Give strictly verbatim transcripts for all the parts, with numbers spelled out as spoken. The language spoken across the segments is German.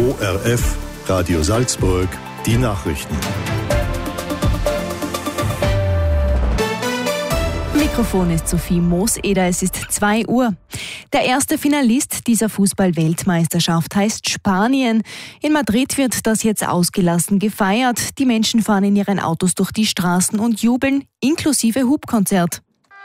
O R F, Radio Salzburg, die Nachrichten. Mikrofon ist Sophie Mooseder, es ist zwei Uhr. Der erste Finalist dieser Fußball-Weltmeisterschaft heißt Spanien. In Madrid wird das jetzt ausgelassen gefeiert. Die Menschen fahren in ihren Autos durch die Straßen und jubeln, inklusive Hupkonzert.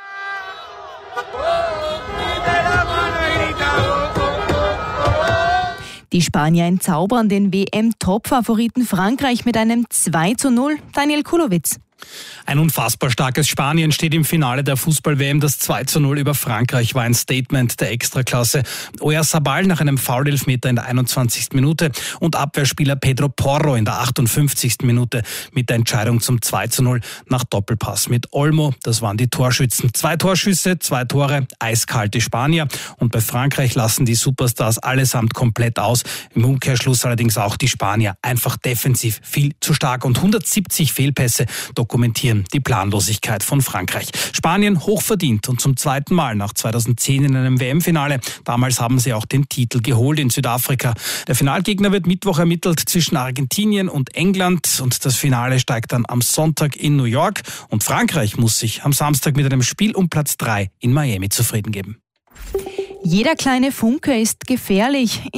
Die Spanier entzaubern den W M-Top-Favoriten Frankreich mit einem zwei zu null. Daniel Kulowitz. Ein unfassbar starkes Spanien steht im Finale der Fußball-W M. Das zwei zu null über Frankreich war ein Statement der Extraklasse. Oyarzabal nach einem Foul-Elfmeter in der einundzwanzigsten Minute und Abwehrspieler Pedro Porro in der achtundfünfzigsten Minute mit der Entscheidung zum zwei zu null nach Doppelpass mit Olmo. Das waren die Torschützen. Zwei Torschüsse, zwei Tore, eiskalte Spanier. Und bei Frankreich lassen die Superstars allesamt komplett aus. Im Umkehrschluss allerdings auch die Spanier. Einfach defensiv viel zu stark und hundertsiebzig Fehlpässe dokumentieren die Planlosigkeit von Frankreich. Spanien hochverdient und zum zweiten Mal nach zweitausendzehn in einem W M-Finale. Damals haben sie auch den Titel geholt in Südafrika. Der Finalgegner wird Mittwoch ermittelt zwischen Argentinien und England und das Finale steigt dann am Sonntag in New York und Frankreich muss sich am Samstag mit einem Spiel um Platz drei in Miami zufrieden geben. Jeder kleine Funke ist gefährlich.